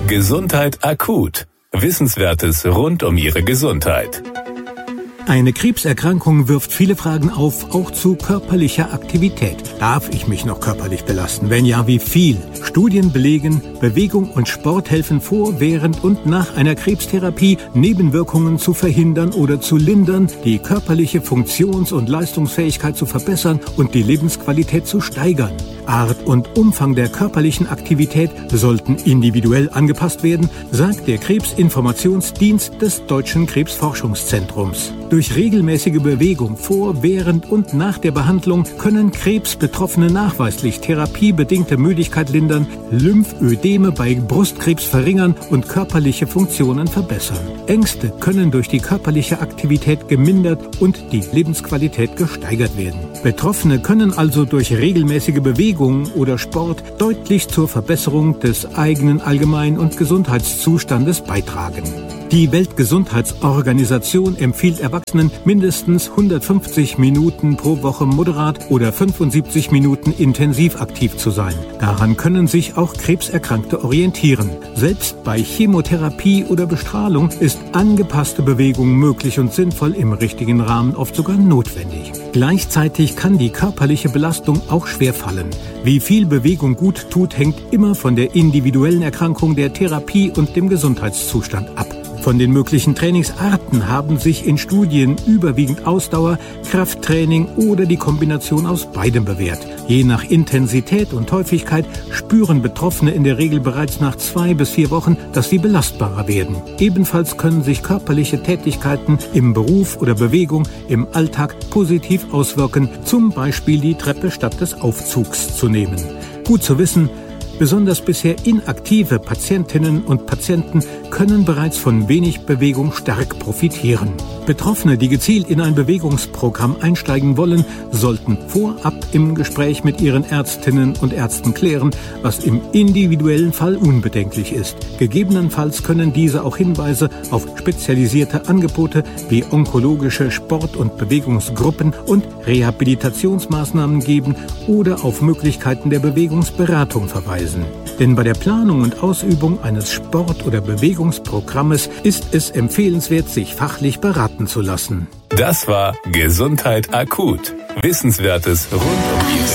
Gesundheit akut. Wissenswertes rund um Ihre Gesundheit. Eine Krebserkrankung wirft viele Fragen auf, auch zu körperlicher Aktivität. Darf ich mich noch körperlich belasten? Wenn ja, wie viel? Studien belegen, Bewegung und Sport helfen vor, während und nach einer Krebstherapie Nebenwirkungen zu verhindern oder zu lindern, die körperliche Funktions- und Leistungsfähigkeit zu verbessern und die Lebensqualität zu steigern. Art und Umfang der körperlichen Aktivität sollten individuell angepasst werden, sagt der Krebsinformationsdienst des Deutschen Krebsforschungszentrums. Durch regelmäßige Bewegung vor, während und nach der Behandlung können Krebsbetroffene nachweislich therapiebedingte Müdigkeit lindern, Lymphödeme bei Brustkrebs verringern und körperliche Funktionen verbessern. Ängste können durch die körperliche Aktivität gemindert und die Lebensqualität gesteigert werden. Betroffene können also durch regelmäßige Bewegung oder Sport deutlich zur Verbesserung des eigenen Allgemein- und Gesundheitszustandes beitragen. Die Weltgesundheitsorganisation empfiehlt Erwachsenen mindestens 150 Minuten pro Woche moderat oder 75 Minuten intensiv aktiv zu sein. Daran können sich auch Krebserkrankte orientieren. Selbst bei Chemotherapie oder Bestrahlung ist angepasste Bewegung möglich und sinnvoll, im richtigen Rahmen oft sogar notwendig. Gleichzeitig kann die körperliche Belastung auch schwerfallen. Wie viel Bewegung gut tut, hängt immer von der individuellen Erkrankung, der Therapie und dem Gesundheitszustand ab. Von den möglichen Trainingsarten haben sich in Studien überwiegend Ausdauer, Krafttraining oder die Kombination aus beidem bewährt. Je nach Intensität und Häufigkeit spüren Betroffene in der Regel bereits nach 2 bis 4 Wochen, dass sie belastbarer werden. Ebenfalls können sich körperliche Tätigkeiten im Beruf oder Bewegung im Alltag positiv auswirken, zum Beispiel die Treppe statt des Aufzugs zu nehmen. Gut zu wissen, besonders bisher inaktive Patientinnen und Patienten können bereits von wenig Bewegung stark profitieren. Betroffene, die gezielt in ein Bewegungsprogramm einsteigen wollen, sollten vorab im Gespräch mit ihren Ärztinnen und Ärzten klären, was im individuellen Fall unbedenklich ist. Gegebenenfalls können diese auch Hinweise auf spezialisierte Angebote wie onkologische Sport- und Bewegungsgruppen und Rehabilitationsmaßnahmen geben oder auf Möglichkeiten der Bewegungsberatung verweisen. Denn bei der Planung und Ausübung eines Sport- oder Bewegungsprogrammes ist es empfehlenswert, sich fachlich beraten zu lassen. Das war Gesundheit akut. Wissenswertes rund um Ihre